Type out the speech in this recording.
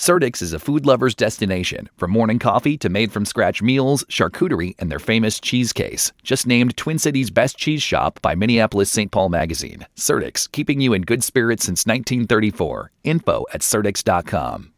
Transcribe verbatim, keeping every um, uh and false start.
Surdyk's is a food lover's destination, from morning coffee to made-from-scratch meals, charcuterie, and their famous cheese case. Just named Twin Cities' best cheese shop by Minneapolis Saint Paul Magazine. Surdyk's, keeping you in good spirits since nineteen thirty-four. Info at surdyks dot com.